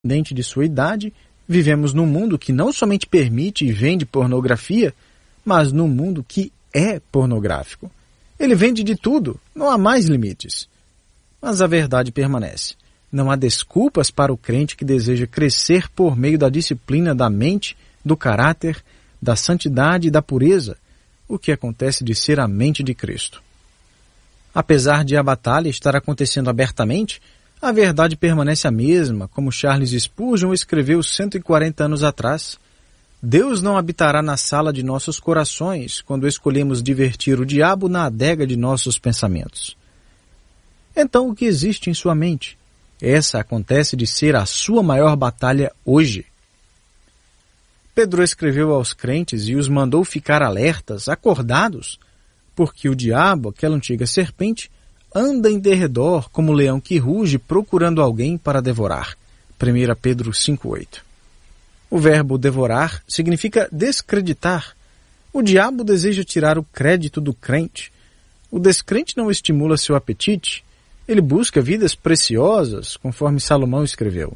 independente de sua idade, vivemos num mundo que não somente permite e vende pornografia, mas num mundo que é pornográfico. Ele vende de tudo, não há mais limites. Mas a verdade permanece. Não há desculpas para o crente que deseja crescer por meio da disciplina da mente, do caráter, da santidade e da pureza, o que acontece de ser a mente de Cristo. Apesar de a batalha estar acontecendo abertamente, a verdade permanece a mesma, como Charles Spurgeon escreveu 140 anos atrás. Deus não habitará na sala de nossos corações quando escolhemos divertir o diabo na adega de nossos pensamentos. Então, o que existe em sua mente? Essa acontece de ser a sua maior batalha hoje. Pedro escreveu aos crentes e os mandou ficar alertas, acordados, porque o diabo, aquela antiga serpente, anda em derredor como um leão que ruge procurando alguém para devorar. 1 Pedro 5,8. O verbo devorar significa descreditar. O diabo deseja tirar o crédito do crente. O descrente não estimula seu apetite. Ele busca vidas preciosas, conforme Salomão escreveu.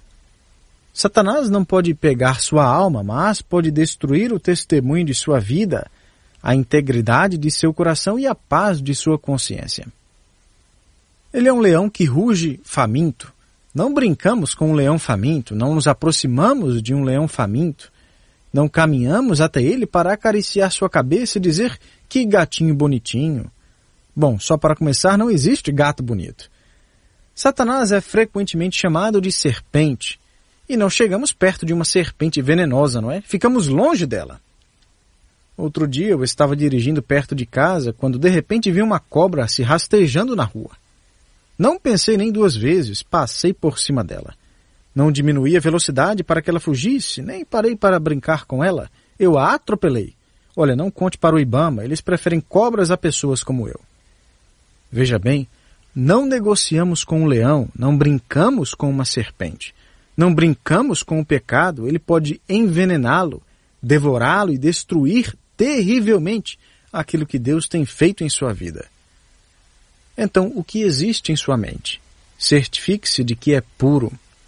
Satanás não pode pegar sua alma, mas pode destruir o testemunho de sua vida, a integridade de seu coração e a paz de sua consciência. Ele é um leão que ruge faminto. Não brincamos com um leão faminto, não nos aproximamos de um leão faminto, não caminhamos até ele para acariciar sua cabeça e dizer que gatinho bonitinho. Bom, só para começar, não existe gato bonito. Satanás é frequentemente chamado de serpente, e não chegamos perto de uma serpente venenosa, não é? Ficamos longe dela. Outro dia eu estava dirigindo perto de casa quando de repente vi uma cobra se rastejando na rua. Não pensei nem duas vezes, passei por cima dela. Não diminuí a velocidade para que ela fugisse, nem parei para brincar com ela. Eu a atropelei. Olha, não conte para o Ibama, eles preferem cobras a pessoas como eu. Veja bem, não negociamos com um leão, não brincamos com uma serpente. Não brincamos com o pecado, ele pode envenená-lo, devorá-lo e destruir terrivelmente aquilo que Deus tem feito em sua vida. Então, o que existe em sua mente? Certifique-se de que é puro.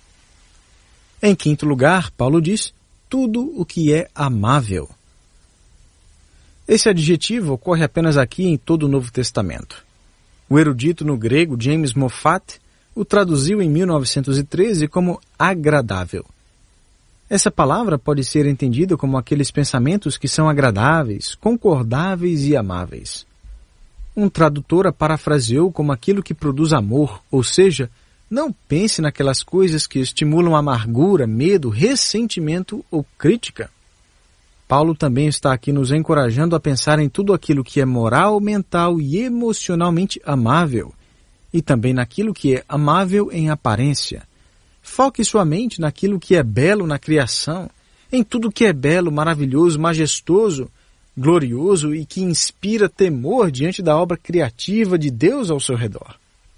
Em quinto lugar, Paulo diz, tudo o que é amável. Esse adjetivo ocorre apenas aqui em todo o Novo Testamento. O erudito no grego James Moffat o traduziu em 1913 como agradável. Essa palavra pode ser entendida como aqueles pensamentos que são agradáveis, concordáveis e amáveis. Um tradutor a parafraseou como aquilo que produz amor, ou seja, não pense naquelas coisas que estimulam amargura, medo, ressentimento ou crítica. Paulo também está aqui nos encorajando a pensar em tudo aquilo que é moral, mental e emocionalmente amável, e também naquilo que é amável em aparência. Foque sua mente naquilo que é belo na criação, em tudo que é belo, maravilhoso, majestoso, glorioso e que inspira temor diante da obra criativa de Deus ao seu redor.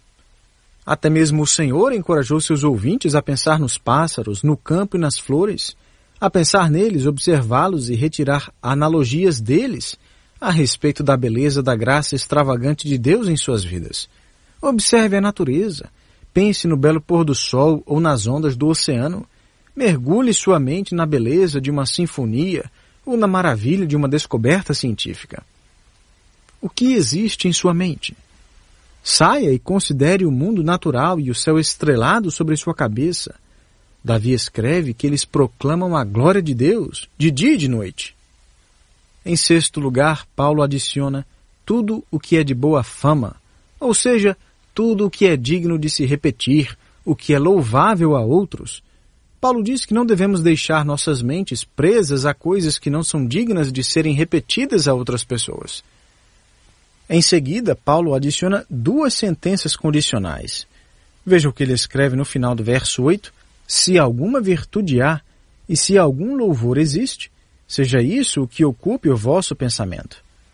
Até mesmo o Senhor encorajou seus ouvintes a pensar nos pássaros, no campo e nas flores, a pensar neles, observá-los e retirar analogias deles a respeito da beleza da graça extravagante de Deus em suas vidas. Observe a natureza, pense no belo pôr do sol ou nas ondas do oceano, mergulhe sua mente na beleza de uma sinfonia ou na maravilha de uma descoberta científica. O que existe em sua mente? Saia e considere o mundo natural e o céu estrelado sobre sua cabeça. Davi escreve que eles proclamam a glória de Deus, de dia e de noite. Em sexto lugar, Paulo adiciona tudo o que é de boa fama, ou seja, tudo o que é digno de se repetir, o que é louvável a outros. Paulo diz que não devemos deixar nossas mentes presas a coisas que não são dignas de serem repetidas a outras pessoas. Em seguida, Paulo adiciona duas sentenças condicionais. Veja o que ele escreve no final do verso 8. Se alguma virtude há, e se algum louvor existe, seja isso o que ocupe o vosso pensamento.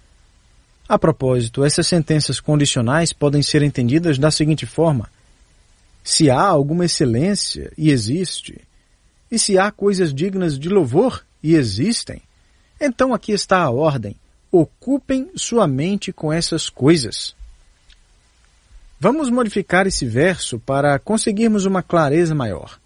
A propósito, essas sentenças condicionais podem ser entendidas da seguinte forma. Se há alguma excelência, e existe, e se há coisas dignas de louvor, e existem, então aqui está a ordem. Ocupem sua mente com essas coisas. Vamos modificar esse verso para conseguirmos uma clareza maior.